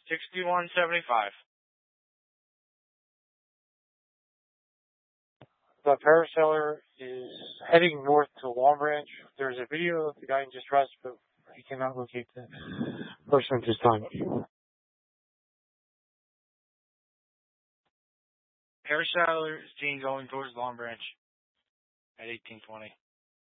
6175. The parasailer is heading north to Long Branch. There's a video of the guy in distress, but he cannot locate the person at this time. Parasailer is seen going towards Long Branch at 1820.